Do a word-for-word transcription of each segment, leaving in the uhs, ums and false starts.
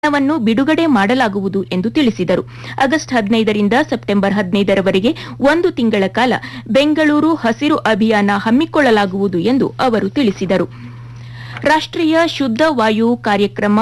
ಹಣವನ್ನು ಬಿಡುಗಡೆ ಮಾಡಲಾಗುವುದು ಎಂದು ತಿಳಿಸಿದರು. ಆಗಸ್ಟ್ ಹದಿನೈದರಿಂದ ಸೆಪ್ಟೆಂಬರ್ ಹದಿನೈದರವರೆಗೆ ಒಂದು ತಿಂಗಳ ಕಾಲ ಬೆಂಗಳೂರು ಹಸಿರು ಅಭಿಯಾನ ಹಮ್ಮಿಕೊಳ್ಳಲಾಗುವುದು ಎಂದು ಅವರು ತಿಳಿಸಿದರು. ರಾಷ್ಟ್ರೀಯ ಶುದ್ಧ ವಾಯು ಕಾರ್ಯಕ್ರಮ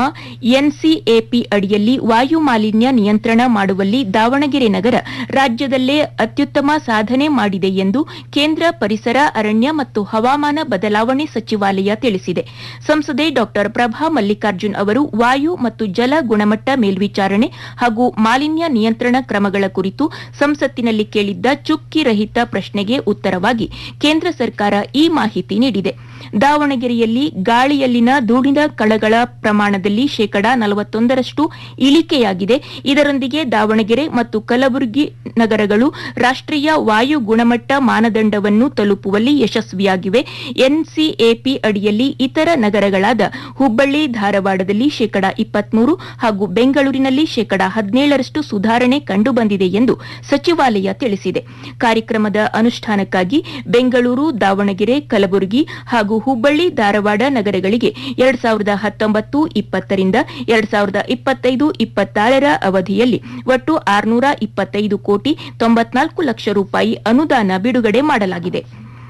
ಎನ್ಸಿಎಪಿ ಅಡಿಯಲ್ಲಿ ವಾಯು ಮಾಲಿನ್ಯ ನಿಯಂತ್ರಣ ಮಾಡುವಲ್ಲಿ ದಾವಣಗೆರೆ ನಗರ ರಾಜ್ಯದಲ್ಲೇ ಅತ್ಯುತ್ತಮ ಸಾಧನೆ ಮಾಡಿದೆ ಎಂದು ಕೇಂದ್ರ ಪರಿಸರ, ಅರಣ್ಯ ಮತ್ತು ಹವಾಮಾನ ಬದಲಾವಣೆ ಸಚಿವಾಲಯ ತಿಳಿಸಿದೆ. ಸಂಸದೆ ಡಾ ಪ್ರಭಾ ಮಲ್ಲಿಕಾರ್ಜುನ್ ಅವರು ವಾಯು ಮತ್ತು ಜಲ ಗುಣಮಟ್ಟ ಮೇಲ್ವಿಚಾರಣೆ ಹಾಗೂ ಮಾಲಿನ್ಯ ನಿಯಂತ್ರಣ ಕ್ರಮಗಳ ಕುರಿತು ಸಂಸತ್ತಿನಲ್ಲಿ ಕೇಳಿದ್ದ ಚುಕ್ಕಿ ರಹಿತ ಪ್ರಶ್ನೆಗೆ ಉತ್ತರವಾಗಿ ಕೇಂದ್ರ ಸರ್ಕಾರ ಈ ಮಾಹಿತಿ ನೀಡಿದೆ. ದಾವಣಗೆರೆಯಲ್ಲಿ ಗಾಳಿಯಲ್ಲಿನ ಧೂಳಿನ ಕಣಗಳ ಪ್ರಮಾಣದಲ್ಲಿ ಶೇಕಡಾ ನಲವತ್ತೊಂದರಷ್ಟು ಇಳಿಕೆಯಾಗಿದೆ. ಇದರೊಂದಿಗೆ ದಾವಣಗೆರೆ ಮತ್ತು ಕಲಬುರಗಿ ನಗರಗಳು ರಾಷ್ಟ್ರೀಯ ವಾಯು ಗುಣಮಟ್ಟ ಮಾನದಂಡವನ್ನು ತಲುಪುವಲ್ಲಿ ಯಶಸ್ವಿಯಾಗಿವೆ. ಎನ್ಸಿಎಪಿ ಅಡಿಯಲ್ಲಿ ಇತರ ನಗರಗಳಾದ ಹುಬ್ಬಳ್ಳಿ, ಧಾರವಾಡದಲ್ಲಿ ಶೇಕಡಾ ಇಪ್ಪತ್ಮೂರು ಹಾಗೂ ಬೆಂಗಳೂರಿನಲ್ಲಿ ಶೇಕಡಾ ಹದಿನೇಳರಷ್ಟು ಸುಧಾರಣೆ ಕಂಡುಬಂದಿದೆ ಎಂದು ಸಚಿವಾಲಯ ತಿಳಿಸಿದೆ. ಕಾರ್ಯಕ್ರಮದ ಅನುಷ್ಠಾನಕ್ಕಾಗಿ ಬೆಂಗಳೂರು, ದಾವಣಗೆರೆ, ಕಲಬುರಗಿ ಹಾಗೂ ಹುಬ್ಬಳ್ಳಿ, ಧಾರವಾಡ ನಗರಗಳಿಗೆ ಎರಡ್ ಸಾವಿರದ ಹತ್ತೊಂಬತ್ತು ಇಪ್ಪತ್ತರಿಂದ ಎರಡ್ ಸಾವಿರದ ಇಪ್ಪತ್ತೈದು ಇಪ್ಪತ್ತಾರರ ಅವಧಿಯಲ್ಲಿ ಒಟ್ಟು ಆರುನೂರ ಇಪ್ಪತ್ತೈದು ಕೋಟಿ ತೊಂಬತ್ನಾಲ್ಕು ಲಕ್ಷ ರೂಪಾಯಿ ಅನುದಾನ ಬಿಡುಗಡೆ ಮಾಡಲಾಗಿದೆ.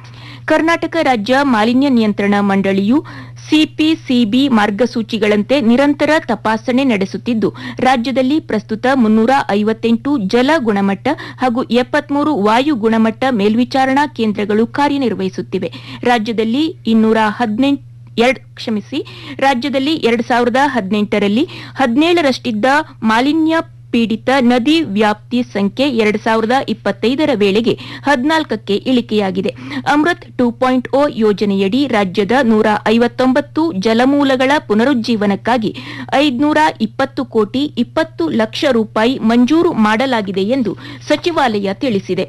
ಕರ್ನಾಟಕ ರಾಜ್ಯ ಮಾಲಿನ್ಯ ನಿಯಂತ್ರಣ ಮಂಡಳಿಯು ಸಿಪಿಸಿಬಿ ಮಾರ್ಗಸೂಚಿಗಳಂತೆ ನಿರಂತರ ತಪಾಸಣೆ ನಡೆಸುತ್ತಿದ್ದು, ರಾಜ್ಯದಲ್ಲಿ ಪ್ರಸ್ತುತ ಮುನ್ನೂರ ಐವತ್ತೆಂಟು ಜಲ ಗುಣಮಟ್ಟ ಹಾಗೂ ಎಪ್ಪತ್ಮೂರು ವಾಯು ಗುಣಮಟ್ಟ ಮೇಲ್ವಿಚಾರಣಾ ಕೇಂದ್ರಗಳು ಕಾರ್ಯನಿರ್ವಹಿಸುತ್ತಿವೆ. ರಾಜ್ಯದಲ್ಲಿ ಇನ್ನೂರ ಹದಿನೆಂಟು ಎರಡು ಕ್ಷಮಿಸಿ ರಾಜ್ಯದಲ್ಲಿ ಎರಡ್ ಸಾವಿರದ ಹದಿನೆಂಟರಲ್ಲಿ ಹದಿನೇಳರಷ್ಟಿದ್ದ ಮಾಲಿನ್ಯ ಪೀಡಿತ ನದಿ ವ್ಯಾಪ್ತಿ ಸಂಖ್ಯೆ ಎರಡ್ ಸಾವಿರದ ಇಪ್ಪತ್ತೈದರ ವೇಳೆಗೆ ಹದಿನಾಲ್ಕಕ್ಕೆ ಇಳಿಕೆಯಾಗಿದೆ. ಅಮೃತ್ ಟೂ ಪಾಯಿಂಟ್ ಓ ಯೋಜನೆಯಡಿ ರಾಜ್ಯದ ನೂರ ಐವತ್ತೊಂಬತ್ತು ಜಲಮೂಲಗಳ ಪುನರುಜ್ಜೀವನಕ್ಕಾಗಿ ಐದುನೂರ ಇಪ್ಪತ್ತು ಕೋಟಿ ಇಪ್ಪತ್ತು ಲಕ್ಷ ರೂಪಾಯಿ ಮಂಜೂರು ಮಾಡಲಾಗಿದೆ ಎಂದು ಸಚಿವಾಲಯ ತಿಳಿಸಿದೆ.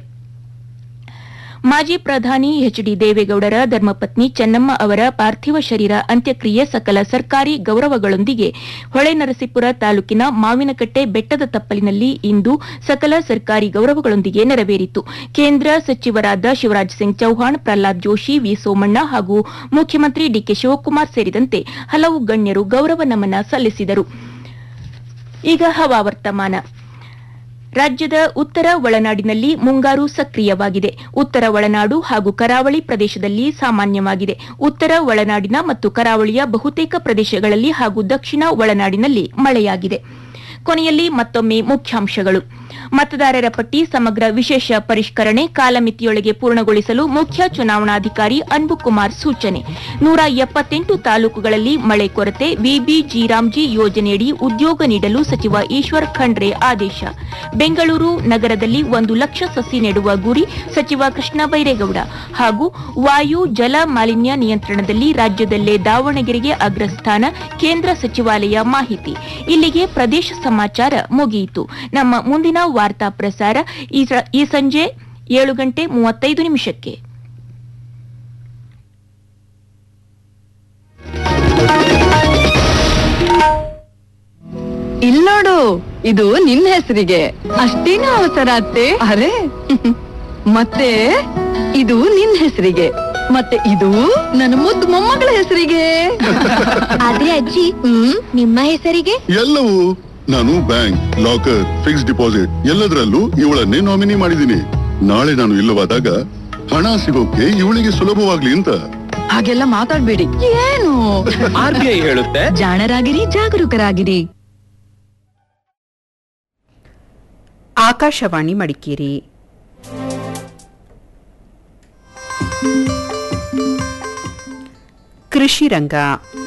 ಮಾಜಿ ಪ್ರಧಾನಿ ಎಚ್ ಡಿ ದೇವೇಗೌಡರ ಧರ್ಮಪತ್ನಿ ಚೆನ್ನಮ್ಮ ಅವರ ಪಾರ್ಥಿವ ಶರೀರ ಅಂತ್ಯಕ್ರಿಯೆ ಸಕಲ ಸರ್ಕಾರಿ ಗೌರವಗಳೊಂದಿಗೆ ಹೊಳೆನರಸೀಪುರ ತಾಲೂಕಿನ ಮಾವಿನಕಟ್ಟೆ ಬೆಟ್ಟದ ತಪ್ಪಲಿನಲ್ಲಿ ಇಂದು ಸಕಲ ಸರ್ಕಾರಿ ಗೌರವಗಳೊಂದಿಗೆ ನೆರವೇರಿತು. ಕೇಂದ್ರ ಸಚಿವರಾದ ಶಿವರಾಜ್ ಸಿಂಗ್ ಚೌಹಾಣ್, ಪ್ರಹ್ಲಾದ್ ಜೋಶಿ, ವಿ ಸೋಮಣ್ಣ ಹಾಗೂ ಮುಖ್ಯಮಂತ್ರಿ ಡಿಕೆ ಶಿವಕುಮಾರ್ ಸೇರಿದಂತೆ ಹಲವು ಗಣ್ಯರು ಗೌರವ ನಮನ ಸಲ್ಲಿಸಿದರು. ಈಗ ಹವಾವರ್ತಮಾನ. ರಾಜ್ಯದ ಉತ್ತರ ಒಳನಾಡಿನಲ್ಲಿ ಮುಂಗಾರು ಸಕ್ರಿಯವಾಗಿದೆ. ಉತ್ತರ ಒಳನಾಡು ಹಾಗೂ ಕರಾವಳಿ ಪ್ರದೇಶದಲ್ಲಿ ಸಾಮಾನ್ಯವಾಗಿದೆ. ಉತ್ತರ ಒಳನಾಡಿನ ಮತ್ತು ಕರಾವಳಿಯ ಬಹುತೇಕ ಪ್ರದೇಶಗಳಲ್ಲಿ ಹಾಗೂ ದಕ್ಷಿಣ ಒಳನಾಡಿನಲ್ಲಿ ಮಳೆಯಾಗಿದೆ. ಕೊನೆಯಲ್ಲಿ ಮತ್ತೊಮ್ಮೆ ಮುಖ್ಯಾಂಶಗಳು. ಮತದಾರರ ಪಟ್ಟಿ ಸಮಗ್ರ ವಿಶೇಷ ಪರಿಷ್ಕರಣೆ ಕಾಲಮಿತಿಯೊಳಗೆ ಪೂರ್ಣಗೊಳಿಸಲು ಮುಖ್ಯ ಚುನಾವಣಾಧಿಕಾರಿ ಅನ್ಬುಕುಮಾರ್ ಸೂಚನೆ. ನೂರ ಎಪ್ಪತ್ತೆಂಟು ತಾಲೂಕುಗಳಲ್ಲಿ ಮಳೆ ಕೊರತೆ, ವಿಬಿಜಿರಾಮ್ಜಿ ಯೋಜನೆಯಡಿ ಉದ್ಯೋಗ ನೀಡಲು ಸಚಿವ ಈಶ್ವರ್ ಖಂಡ್ರೆ ಆದೇಶ. ಬೆಂಗಳೂರು ನಗರದಲ್ಲಿ ಒಂದು ಲಕ್ಷ ಸಸಿ ನೆಡುವ ಗುರಿ ಸಚಿವ ಕೃಷ್ಣ ಬೈರೇಗೌಡ. ಹಾಗೂ ವಾಯು ಜಲ ಮಾಲಿನ್ಯ ನಿಯಂತ್ರಣದಲ್ಲಿ ರಾಜ್ಯದಲ್ಲೇ ದಾವಣಗೆರೆಗೆ ಅಗ್ರಸ್ಥಾನ, ಕೇಂದ್ರ ಸಚಿವಾಲಯ ಮಾಹಿತಿ. ಇಲ್ಲಿಗೆ ಪ್ರದೇಶ ಸಮಾಚಾರ ಮುಗಿಯಿತು. ನಮ್ಮ ಮುಂದಿನ ವಾರ್ತಾ ಪ್ರಸಾರ ಈ ಸಂಜೆ ಏಳು ಗಂಟೆ ಮೂವತ್ತೈದು ನಿಮಿಷಕ್ಕೆ. ಇಲ್ನೋಡು, ಇದು ನಿನ್ನ ಹೆಸರಿಗೆ. ಅಷ್ಟೇನು ಅವಸರ ಅತ್ತೆ? ಅರೆ ಮತ್ತೆ ಇದು ನಿನ್ನ ಹೆಸರಿಗೆ, ಮತ್ತೆ ಇದು ನನ್ನ ಮುದ್ದು ಮೊಮ್ಮಗಳ ಹೆಸರಿಗೆ. ಆದ್ರೆ ಅಜ್ಜಿ, ಹ್ಮ್ ನಿಮ್ಮ ಹೆಸರಿಗೆ? ಎಲ್ಲವೂ ನಾನು ಬ್ಯಾಂಕ್, ಲಾಕರ್, ಫಿಕ್ಸ್ ಡಿಪಾಸಿಟ್ ಎಲ್ಲದರಲ್ಲೂ ಇವಳನ್ನೇ ನಾಮಿನಿ ಮಾಡಿದ್ದೀನಿ. ನಾಳೆ ನಾನು ಇಲ್ಲವಾದಾಗ ಹಣ ಸಿಗೋಕೆ ಇವಳಿಗೆ ಸುಲಭವಾಗ್ಲಿ ಅಂತ. ಹಾಗೆಲ್ಲ ಮಾತಾಡ್ಬೇಡಿ. ಏನು ಆರ್ ಬಿ ಐ ಹೇಳುತ್ತೆ, ಜಾಣರಾಗಿರಿ, ಜಾಗರೂಕರಾಗಿರಿ. ಆಕಾಶವಾಣಿ ಮಡಿಕೇರಿ. ಕೃಷಿ ರಂಗ.